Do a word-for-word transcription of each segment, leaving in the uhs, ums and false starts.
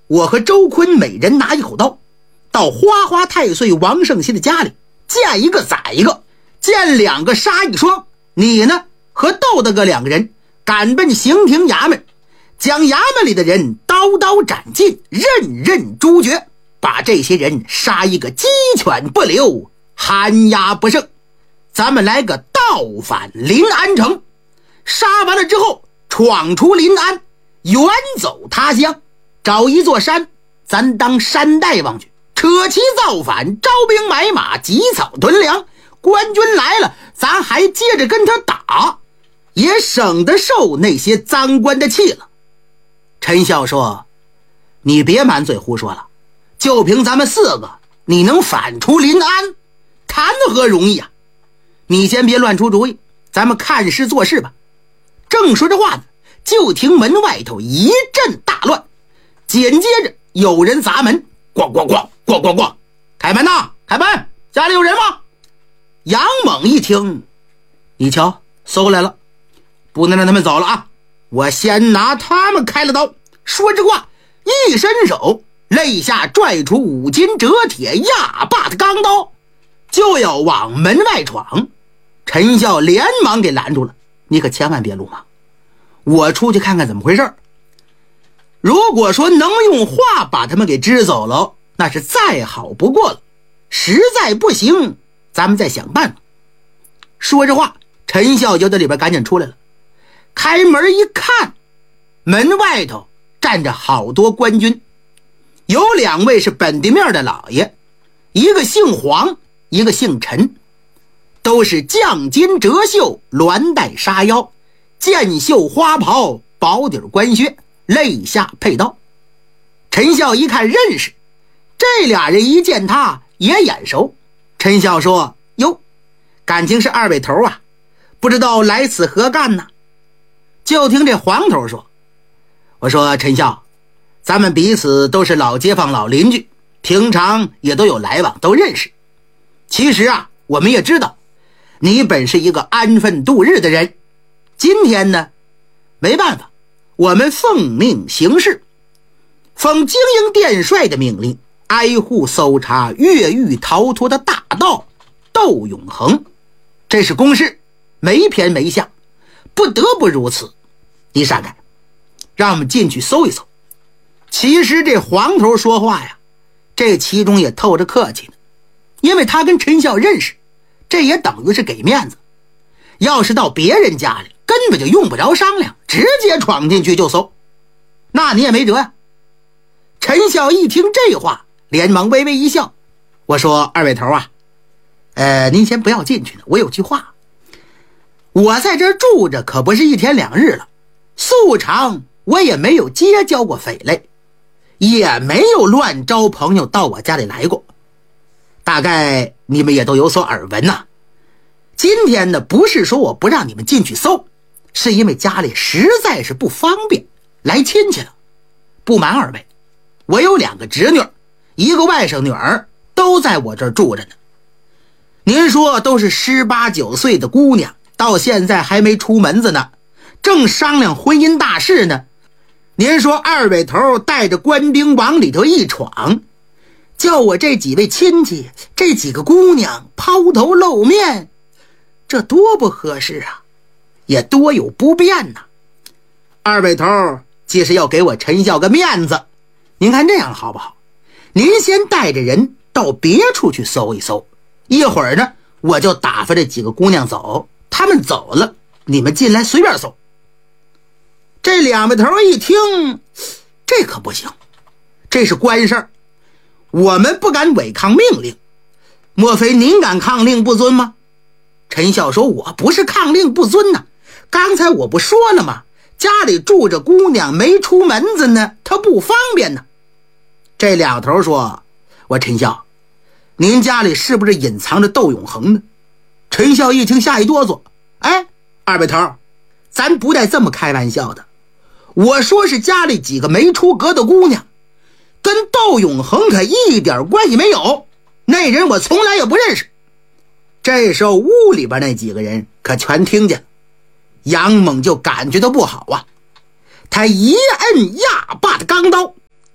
我和周坤每人拿一口刀，到花花太岁王胜熙的家里，见一个宰一个，见两个杀一双。你呢和窦大哥两个人赶奔刑庭衙门，将衙门里的人刀刀斩尽，任任诛绝，把这些人杀一个鸡犬不留，寒鸦不剩。咱们来个倒反临安城，杀完了之后闯出临安，远走他乡，找一座山，咱当山大王去，扯旗造反，招兵买马，集草屯粮，官军来了咱还接着跟他打，也省得受那些赃官的气了。陈孝说，你别满嘴胡说了，就凭咱们四个你能反出临安，谈何容易啊。你先别乱出主意，咱们看事做事吧。正说着话呢，就听门外头一阵大乱，紧接着有人砸门，咣咣咣咣咣咣，开门呐，开门，家里有人吗？杨猛一听，你瞧，搜来了，不能让他们走了啊，我先拿他们开了刀。说这话一伸手，肋下拽出五斤折铁压把的钢刀，就要往门外闯。陈孝连忙给拦住了，你可千万别鲁莽，我出去看看怎么回事。如果说能用话把他们给支走了，那是再好不过了，实在不行咱们再想办法。说着话，陈孝就在里边赶紧出来了，开门一看，门外头站着好多官军，有两位是本地面的老爷，一个姓黄，一个姓陈，都是绛金折袖，鸾带纱腰，箭袖花袍，薄底官靴，肋下佩刀。陈孝一看认识，这俩人一见他也眼熟。陈孝说，哟，感情是二位头啊，不知道来此何干呢？就听这黄头说，我说陈孝，咱们彼此都是老街坊老邻居，平常也都有来往，都认识。其实啊，我们也知道你本是一个安分度日的人，今天呢没办法，我们奉命行事，奉经营殿帅的命令，挨户搜查越狱逃脱的大盗窦永恒，这是公事，没偏没向，不得不如此。你闪开，让我们进去搜一搜。其实这黄头说话呀，这其中也透着客气呢，因为他跟陈孝认识，这也等于是给面子。要是到别人家里，根本就用不着商量，直接闯进去就搜，那你也没辙呀。陈孝一听这话，连忙微微一笑，我说二位头啊，呃，您先不要进去呢，我有句话，我在这儿住着可不是一天两日了，素常我也没有结交过匪类，也没有乱招朋友到我家里来过，大概你们也都有所耳闻呐、啊。今天呢，不是说我不让你们进去搜，是因为家里实在是不方便来亲戚了。不瞒二位，我有两个侄女，一个外甥女儿，都在我这儿住着呢。您说都是十八九岁的姑娘，到现在还没出门子呢，正商量婚姻大事呢。您说二位头带着官兵往里头一闯，叫我这几位亲戚，这几个姑娘抛头露面，这多不合适啊，也多有不便呐、啊。二位头既是要给我陈孝个面子，您看这样好不好？您先带着人到别处去搜一搜，一会儿呢我就打发这几个姑娘走，他们走了，你们进来随便搜。这两位头一听，这可不行，这是官事儿，我们不敢违抗命令，莫非您敢抗令不遵吗？陈孝说，我不是抗令不遵呢、啊，刚才我不说了吗？家里住着姑娘没出门子呢，她不方便呢。这两头说，我陈孝，您家里是不是隐藏着窦永恒呢？陈孝一听吓一哆嗦，哎，二位头，咱不带这么开玩笑的，我说是家里几个没出阁的姑娘，跟窦永恒可一点关系没有，那人我从来也不认识。这时候屋里边那几个人可全听见了，杨猛就感觉到不好啊，他一摁压把的钢刀，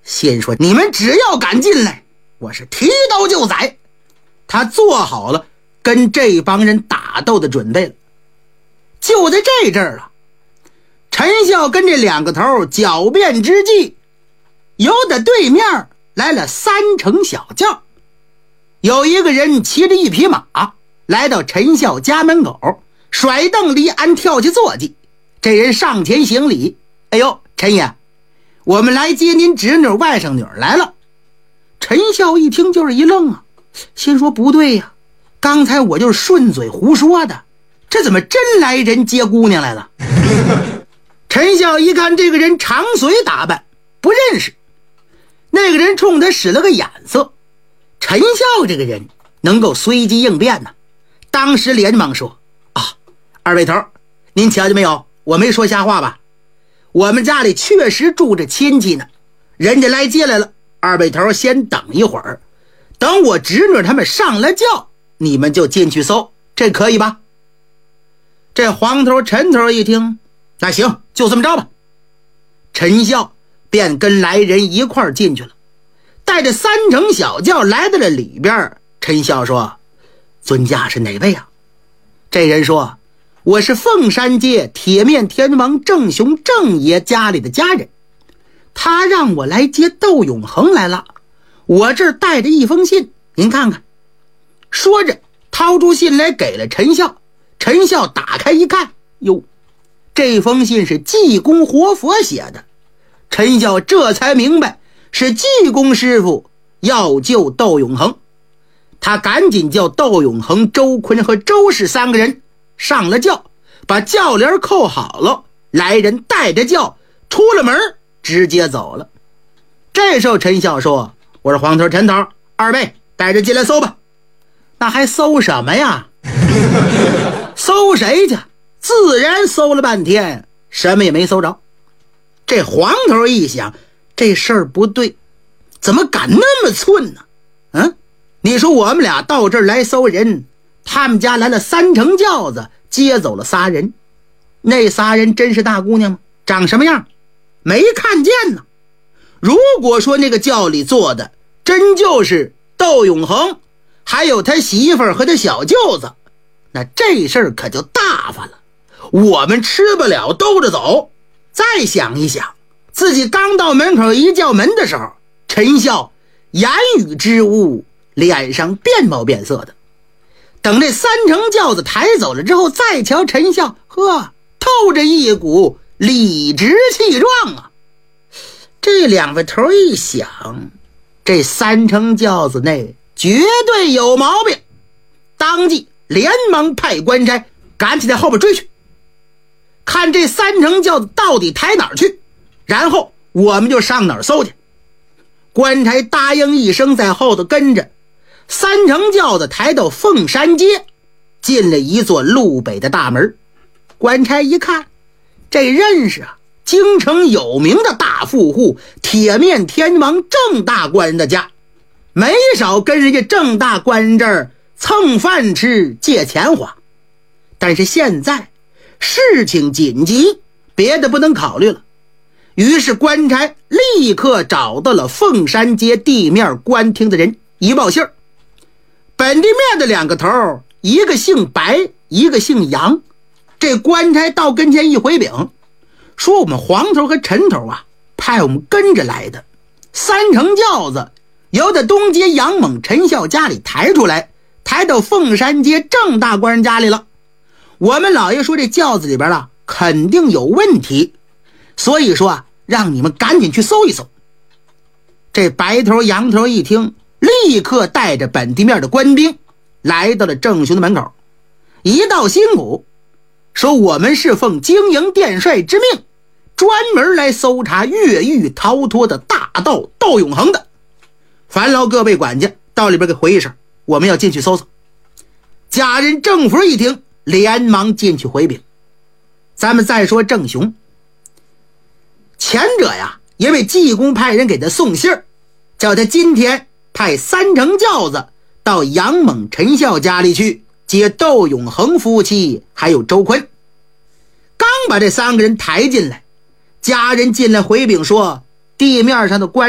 心说你们只要敢进来，我是提刀就宰。他做好了跟这帮人打斗的准备了。就在这阵儿啊，陈孝跟这两个头狡辩之际，由得对面来了三乘小轿。有一个人骑着一匹马来到陈孝家门口，甩蹬离鞍跳下坐骑。这人上前行礼：哎呦，陈爷，我们来接您侄女外甥女来了。陈孝一听就是一愣啊，心说不对呀、啊，刚才我就是顺嘴胡说的，这怎么真来人接姑娘来了？陈孝一看这个人长随打扮，不认识。那个人冲他使了个眼色，陈孝这个人能够随机应变呢，当时连忙说：啊，二位头，您瞧见没有，我没说瞎话吧？我们家里确实住着亲戚呢，人家来接来了，二位头先等一会儿，等我侄女他们上了轿，你们就进去搜，这可以吧？这黄头陈头一听，那行，就这么着吧。陈孝便跟来人一块儿进去了，带着三乘小轿来到了里边。陈孝说：尊驾是哪位啊？这人说：我是凤山街铁面天王郑雄郑爷家里的家人，他让我来接窦永恒来了，我这儿带着一封信，您看看。说着掏出信来给了陈孝。陈孝打开一看，哟，这封信是济公活佛写的。陈孝这才明白是济公师傅要救窦永恒，他赶紧叫窦永恒、周坤和周氏三个人上了轿，把轿帘扣好了，来人带着轿出了门，直接走了。这时候陈孝说：我是黄头陈头，二位带着进来搜吧。那还搜什么呀？搜谁去？自然搜了半天，什么也没搜着。这黄头一想，这事儿不对，怎么敢那么寸呢？嗯，你说我们俩到这儿来搜人，他们家来了三乘轿子，接走了仨人。那仨人真是大姑娘吗？长什么样？没看见呢。如果说那个轿里坐的真就是窦永恒，还有他媳妇儿和他小舅子，那这事儿可就大发了，我们吃不了兜着走。再想一想，自己刚到门口一叫门的时候，陈孝言语之物，脸上变貌变色的。等这三乘轿子抬走了之后，再瞧陈孝，呵，透着一股理直气壮啊。这两位头一想，这三乘轿子内绝对有毛病，当即连忙派官差赶紧在后边追去，看这三乘轿子到底抬哪儿去，然后我们就上哪儿搜去。官差答应一声，在后头跟着。三乘轿子抬到凤山街，进了一座路北的大门。官差一看，这认识啊，京城有名的大富户铁面天王郑大官人的家，没少跟人家郑大官人这儿蹭饭吃借钱花。但是现在事情紧急，别的不能考虑了。于是官差立刻找到了凤山街地面官厅的人一报信儿。本地面的两个头，一个姓白，一个姓杨。这官差到跟前一回禀，说我们黄头和陈头啊，派我们跟着来的。三乘轿子由在东街杨猛陈孝家里抬出来，抬到凤山街郑大官人家里了。我们老爷说这轿子里边啊，肯定有问题，所以说啊，让你们赶紧去搜一搜。这白头杨头一听，立刻带着本地面的官兵来到了郑雄的门口，一道新鼓，说我们是奉经营殿帅之命，专门来搜查越狱逃脱的大盗窦永恒的，烦劳各位管家到里边给回一声，我们要进去搜搜。家人郑福一听，连忙进去回禀。咱们再说郑雄，前者呀，因为济公派人给他送信儿，叫他今天派三乘轿子到杨猛陈孝家里去接窦永恒夫妻还有周坤。刚把这三个人抬进来，家人进来回禀说，地面上的官